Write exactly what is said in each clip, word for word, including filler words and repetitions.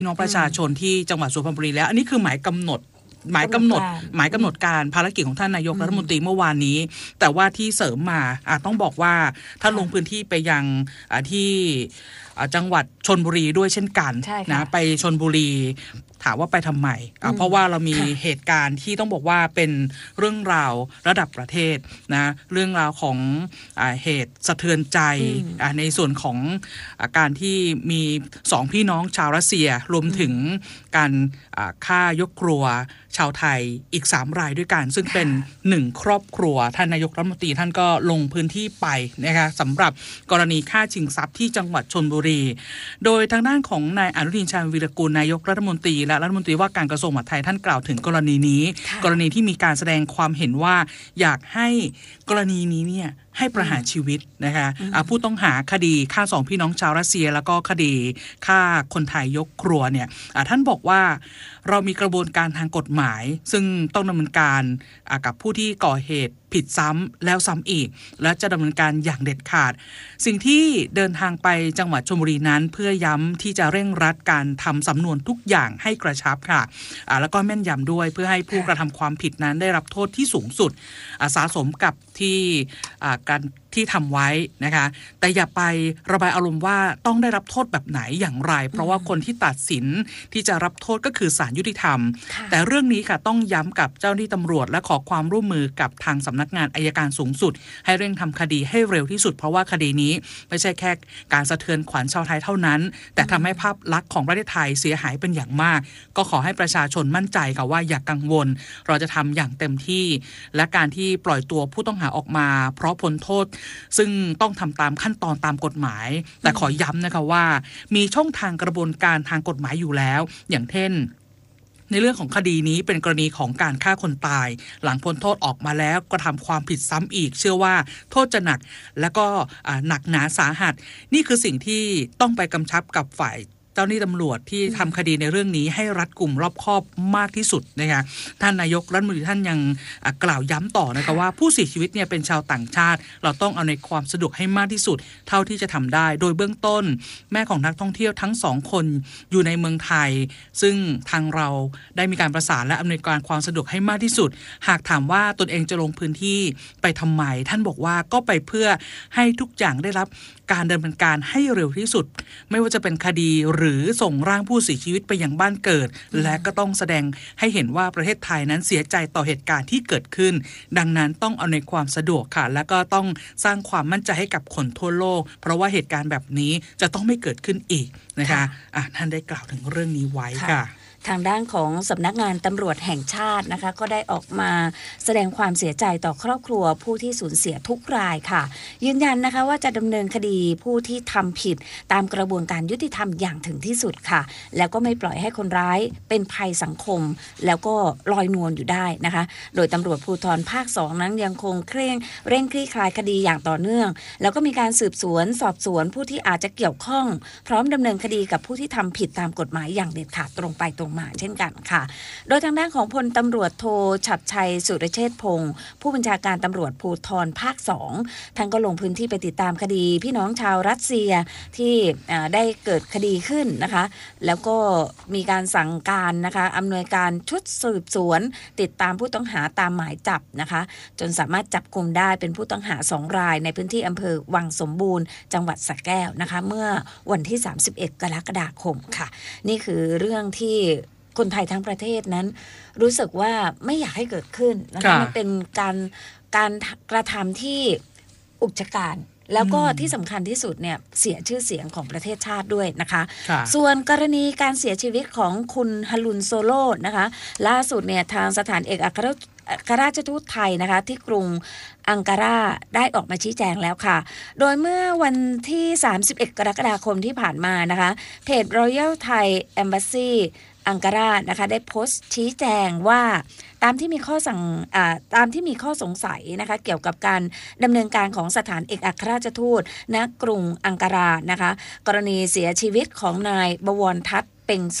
พี่น้องประชาชนที่จังหวัดสุพรรณบุรีแล้วอันนี้คือหมายกำหนดหมายกำหนดหมายกำหนดการภารกิจของท่านนายกรัฐมนตรีเมื่อวานนี้แต่ว่าที่เสริมมาต้องบอกว่าท่านลงพื้นที่ไปยังที่จังหวัดชลบุรีด้วยเช่นกันนะไปชลบุรีถามว่าไปทำไมเพราะว่าเรามีเหตุการณ์ที่ต้องบอกว่าเป็นเรื่องราวระดับประเทศนะเรื่องราวของอ่าเหตุสะเทือนใจในส่วนของการที่มีสองพี่น้องชาวรัสเซียรวมถึงการฆ่ายกครัวชาวไทยอีกสามรายด้วยกันซึ่งเป็นหนึ่งครอบครัวท่านนายกรัฐมนตรีท่านก็ลงพื้นที่ไปนะคะสำหรับกรณีฆ่าชิงทรัพย์ที่จังหวัดชลบุรีโดยทางด้านของนายอนุทินชาญวีรกูลนายกรัฐมนตรีและรัฐมนตรีว่าการกระทรวงมหาดไทยท่านกล่าวถึงกรณีนี้กรณีที่มีการแสดงความเห็นว่าอยากให้กรณีนี้เนี่ยให้ประหารชีวิตนะคะผู้ต้องหาคดีฆ่าสองพี่น้องชาวรัสเซียแล้วก็คดีฆ่าคนไทยยกครัวเนี่ยท่านบอกว่าเรามีกระบวนการทางกฎหมายซึ่งต้องดำเนินการกับผู้ที่ก่อเหตุผิดซ้ำแล้วซ้ำอีกและจะดำเนินการอย่างเด็ดขาดสิ่งที่เดินทางไปจังหวัดชลบุรีนั้นเพื่อย้ำที่จะเร่งรัดการทำสำนวนทุกอย่างให้กระชับค่ะแล้วก็แม่นยำด้วยเพื่อให้ผู้กระทำความผิดนั้นได้รับโทษที่สูงสุดสะสมกับที่การที่ทำไว้นะคะแต่อย่าไประบายอารมณ์ว่าต้องได้รับโทษแบบไหนอย่างไรเพราะว่าคนที่ตัดสินที่จะรับโทษก็คือศาลยุติธรรมแต่เรื่องนี้ค่ะต้องย้ำกับเจ้าหน้าที่ตำรวจและขอความร่วมมือกับทางสำนักงานอัยการสูงสุดให้เร่งทำคดีให้เร็วที่สุดเพราะว่าคดีนี้ไม่ใช่แค่การสะเทือนขวัญชาวไทยเท่านั้นแต่ทำให้ภาพลักษณ์ของประเทศไทยเสียหายเป็นอย่างมากก็ขอให้ประชาชนมั่นใจค่ะว่าอย่ากังวลเราจะทำอย่างเต็มที่และการที่ปล่อยตัวผู้ต้องหาออกมาเพราะพ้นโทษซึ่งต้องทำตามขั้นตอนตามกฎหมายแต่ขอย้ำนะคะว่ามีช่องทางกระบวนการทางกฎหมายอยู่แล้วอย่างเช่นในเรื่องของคดีนี้เป็นกรณีของการฆ่าคนตายหลังพ้นโทษออกมาแล้วกระทำความผิดซ้ำอีกเชื่อว่าโทษจะหนักและก็หนักหนาสาหัสนี่คือสิ่งที่ต้องไปกำชับกับฝ่ายเจ้าหน้าที่ตำรวจที่ทำคดีในเรื่องนี้ให้รัดกุมรอบคอบมากที่สุดนะคะท่านนายกรัฐมนตรีท่านยังกล่าวย้ำต่อนะคะว่าผู้เสียชีวิตเนี่ยเป็นชาวต่างชาติเราต้องเอาในความสะดวกให้มากที่สุดเท่าที่จะทำได้โดยเบื้องต้นแม่ของนักท่องเที่ยวทั้งสองคนอยู่ในเมืองไทยซึ่งทางเราได้มีการประสานและอำนวยการความสะดวกให้มากที่สุดหากถามว่าตนเองจะลงพื้นที่ไปทำไมท่านบอกว่าก็ไปเพื่อให้ทุกอย่างได้รับการดำเนินการให้เร็วที่สุดไม่ว่าจะเป็นคดีหรือส่งร่างผู้เสียชีวิตไปยังบ้านเกิดและก็ต้องแสดงให้เห็นว่าประเทศไทยนั้นเสียใจต่อเหตุการณ์ที่เกิดขึ้นดังนั้นต้องเอาในความสะดวกค่ะและก็ต้องสร้างความมั่นใจให้กับคนทั่วโลกเพราะว่าเหตุการณ์แบบนี้จะต้องไม่เกิดขึ้นอีกนะคะอ่ะท่านได้กล่าวถึงเรื่องนี้ไว้ค่ะทางด้านของสำนักงานตำรวจแห่งชาตินะคะก็ได้ออกมาแสดงความเสียใจต่อครอบครัวผู้ที่สูญเสียทุกรายค่ะยืนยันนะคะว่าจะดำเนินคดีผู้ที่ทำผิดตามกระบวนการยุติธรรมอย่างถึงที่สุดค่ะแล้วก็ไม่ปล่อยให้คนร้ายเป็นภัยสังคมแล้วก็ลอยนวลอยู่ได้นะคะโดยตำรวจภูธรภาคสองนั้นยังคงเคร่งเร่งคลี่คลายคดีอย่างต่อเนื่องแล้วก็มีการสืบสวนสอบสวนผู้ที่อาจจะเกี่ยวข้องพร้อมดำเนินคดีกับผู้ที่ทำผิดตามกฎหมายอย่างเด็ดขาดตรงไปตรงมาเช่นกันค่ะโดยทางด้านของพลตำรวจโทฉัตรชัยสุรเชษฐ์พงศ์ผู้บัญชาการตำรวจภูธรภาคสองท่านก็ลงพื้นที่ไปติดตามคดีพี่น้องชาวรัสเซียที่ได้เกิดคดีขึ้นนะคะแล้วก็มีการสั่งการนะคะอำนวยการชุดสืบสวนติดตามผู้ต้องหาตามหมายจับนะคะจนสามารถจับกุมได้เป็นผู้ต้องหาสองรายในพื้นที่อำเภอวังสมบูรณ์จังหวัดสระแก้วนะคะเมื่อวันที่สามสิบเอ็ดกรกฎาคมค่ะนี่คือเรื่องที่คนไทยทั้งประเทศนั้นรู้สึกว่าไม่อยากให้เกิดขึ้นนะคะมันเป็นการการกระทำที่อุกชะกันแล้วก็ที่สำคัญที่สุดเนี่ยเสียชื่อเสียงของประเทศชาติด้วยนะคะส่วนกรณีการเสียชีวิตของคุณฮารุนโซโลนะคะล่าสุดเนี่ยทางสถานเอกอัครราชทูตไทยนะคะที่กรุงอังการาได้ออกมาชี้แจงแล้วค่ะโดยเมื่อวันที่สามสิบเอ็ดกรกฎาคมที่ผ่านมานะคะเพจ Royal Thai Embassy อังการานะคะได้โพสต์ชี้แจงว่าตามที่มีข้อสั่งตามที่มีข้อสงสัยนะคะเกี่ยวกับการดำเนินการของสถานเอกอัครราชทูตณกรุงอังการานะคะกรณีเสียชีวิตของนายบวรทัศน์เพ็งสุข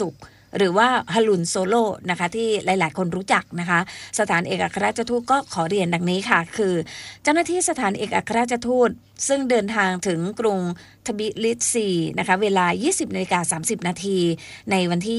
หรือว่าฮารุนโซโลนะคะที่หลายๆคนรู้จักนะคะสถานเอกอัครราชทูตก็ขอเรียนดังนี้ค่ะคือเจ้าหน้าที่สถานเอกอัครราชทูตซึ่งเดินทางถึงกรุงทบิลิซีนะคะเวลา ยี่สิบนาฬิกาสามสิบนาทีในวันที่